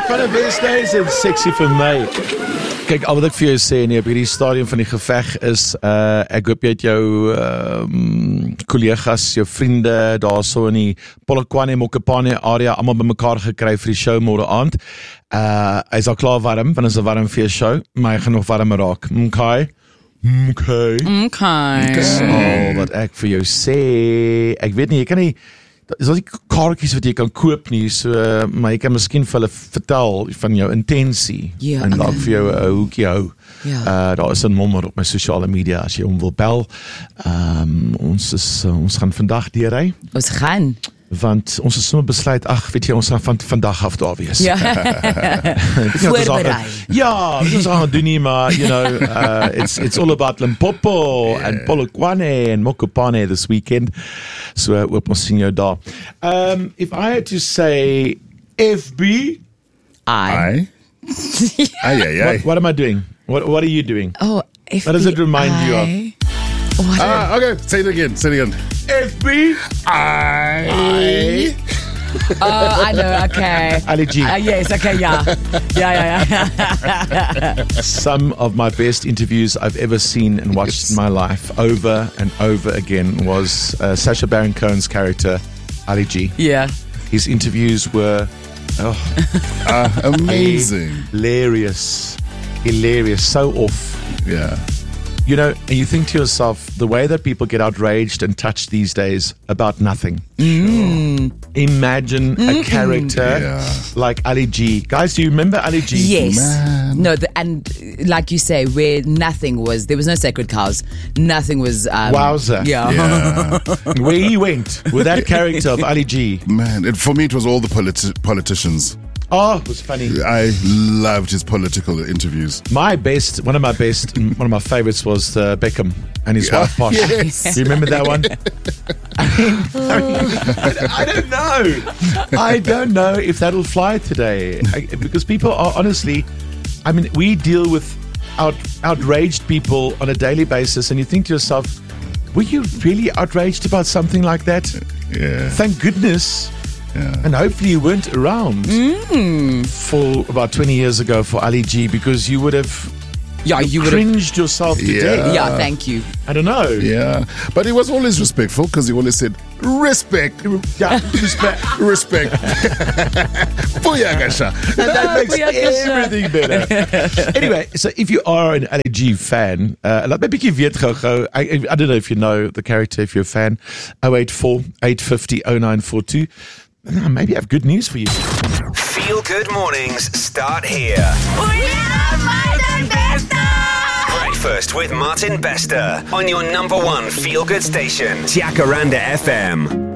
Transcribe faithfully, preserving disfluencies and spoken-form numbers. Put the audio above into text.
van die beste days en sexy vir my. Kyk, al wat ek vir jou sê nie, op hierdie stadium van die geveg is, uh, ek hoop jy het jou um, collega's, jou vriende, daar so in die Polokwane, Mokopane area, allemaal by mekaar gekry vir die show môre aand. Uh, hy is al klaar warm, want het is een warm feest show, maar hy gaan nog warmer raak. Okay. Okay. Okay. So, wat ek vir jou sê, ek weet nie, jy kan nie, is al die kaartjies wat jy kan koop nie, so, maar jy kan miskien vir hulle vertel van jou intensie, ja, en laat okay. vir jou een hoekie hou. Ja. Uh, daar is een nommer op my sociale media, as jy hom wil bel. Um, ons, is, uh, ons gaan vandag deur, hy. Ons gaan. Want ons is sommer besluit, ag, weet jy, ons gaan van vandag af daar wees. Ja. Voorberei. Ja, ons gaan doen nie, maar, you know, uh, it's, it's all about Limpopo yeah. and Polokwane and Mokopane this weekend. So, uh, hoop ons sien jou daar. Um, if I had to say F B, I. Aye, aye, aye. What, what am I doing? What, what are you doing? Oh, F B I. What does it remind you of? What Ah, okay, say it again, say it again. F B I. Oh, I know, okay. Ali G. Uh, yes, okay, yeah. Yeah, yeah, yeah. Some of my best interviews I've ever seen and watched yes. in my life, over and over again, was uh, Sacha Baron Cohen's character, Ali G. Yeah. His interviews were oh, uh, amazing. Hilarious. Hilarious. So off. Yeah. You know, and you think to yourself, the way that people get outraged and touched these days about nothing. Mm. Imagine mm-hmm. a character yeah. like Ali G. Guys, do you remember Ali G? Yes. Man. No, the, and like you say, where nothing was, there was no sacred cows. Nothing was. Um, Wowza. Yeah. Yeah. Where he went with that character of Ali G. Man, it, for me it was all the politi- politicians. Oh, it was funny. I loved his political interviews. My best, one of my best, one of my favorites was uh, Beckham and his Yeah. wife Posh. Yes. Do you remember that one? I, mean, I, mean, I don't know. I don't know if that'll fly today. I, because people are honestly, I mean, we deal with out, outraged people on a daily basis, and you think to yourself, were you really outraged about something like that? Yeah. Thank goodness. Yeah. And hopefully you weren't around Mm. for about twenty years ago for Ali G, because you would have Yeah, you would have. cringed yourself to Yeah. death. Yeah, thank you. I don't know. Yeah. But he was always respectful because he always said, respect. Yeah, respect. Respect. Booyakasha. And that makes Booyakasha. everything better. Anyway, so if you are an Ali G fan, uh, laat my bietjie weet gou-gou. I, I don't know if you know the character, if you're a fan. oh eight four, eight five oh, oh nine four two. Uh, maybe I have good news for you. Feel Good Mornings start here. Breakfast with Martin Bester on your number one feel good station, Jacaranda F M.